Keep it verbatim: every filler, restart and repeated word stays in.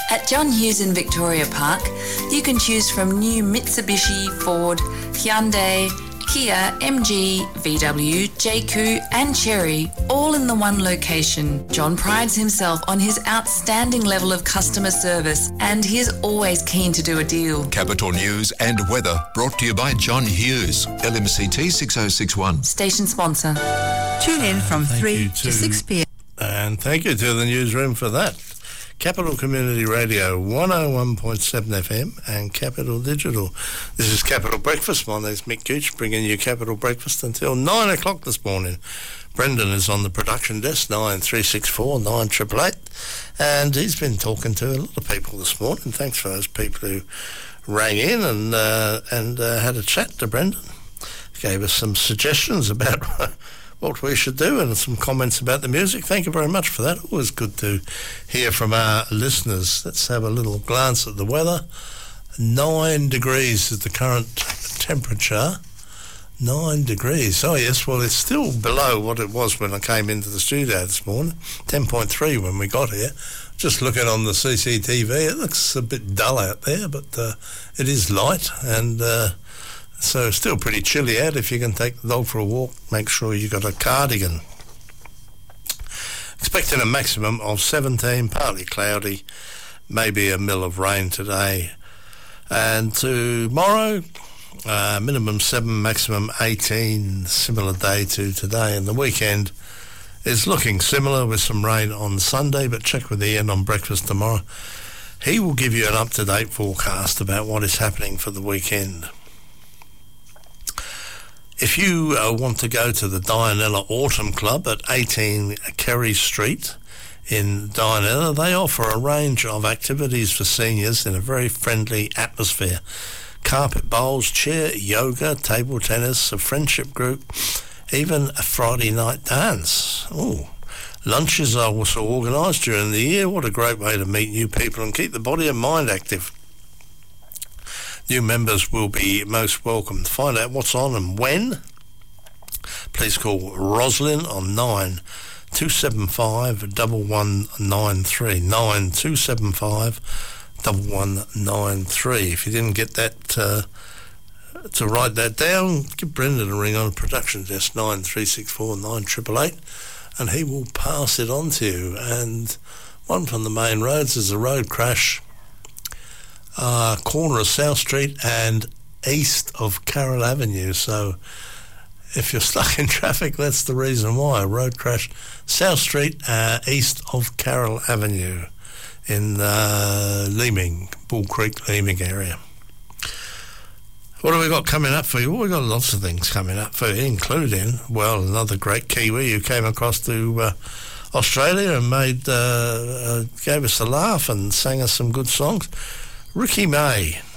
At John Hughes in Victoria Park, you can choose from new Mitsubishi, Ford, Hyundai, Kia, M G, V W, J Q and Chery, all in the one location. John prides himself on his outstanding level of customer service and he is always keen to do a deal. Capital News and weather brought to you by John Hughes, L M C T six oh six one. Station sponsor. Tune in from Thank three you to, to- six p.m. And thank you to the newsroom for that. Capital Community Radio, one oh one point seven F M and Capital Digital. This is Capital Breakfast. My name's Mick Gooch, bringing you Capital Breakfast until nine o'clock this morning. Brendan is on the production desk, nine three six four nine eight eight eight, and he's been talking to a lot of people this morning. Thanks for those people who rang in and uh, and uh, had a chat to Brendan. Gave us some suggestions about what we should do and some comments about the music. Thank you very much for that. Always good to hear from our listeners. Let's have a little glance at the weather. Nine degrees is the current temperature. Nine degrees. Oh, yes, well, it's still below what it was when I came into the studio this morning. ten point three when we got here. Just looking on the C C T V, it looks a bit dull out there, but uh, it is light and... Uh, So still pretty chilly out. If you can take the dog for a walk, make sure you got a cardigan. Expecting a maximum of seventeen, partly cloudy, maybe a mill of rain today. And tomorrow, uh, minimum seven, maximum eighteen, similar day to today. And the weekend is looking similar with some rain on Sunday, but check with Ian on breakfast tomorrow. He will give you an up-to-date forecast about what is happening for the weekend. If you uh, want to go to the Dianella Autumn Club at eighteen Kerry Street in Dianella, they offer a range of activities for seniors in a very friendly atmosphere. Carpet bowls, chair, yoga, table tennis, a friendship group, even a Friday night dance. Ooh. Lunches are also organised during the year. What a great way to meet new people and keep the body and mind active. New members will be most welcome. To find out what's on and when, please call Roslyn on nine two seven five one one nine three, nine two seven five one one nine three. If you didn't get that, uh, to write that down, give Brendan a ring on the production desk, nine three six four nine eight eight eight, and he will pass it on to you. And one from the main roads is a road crash. Uh, corner of South Street and east of Carroll Avenue. So if you're stuck in traffic, that's the reason why. A road crash, South Street, uh, east of Carroll Avenue in uh, Leeming, Bull Creek, Leeming area. What have we got coming up for you? Well, we've got lots of things coming up for you, including, well, another great Kiwi who came across to uh, Australia and made uh, uh, gave us a laugh and sang us some good songs. Ricky May,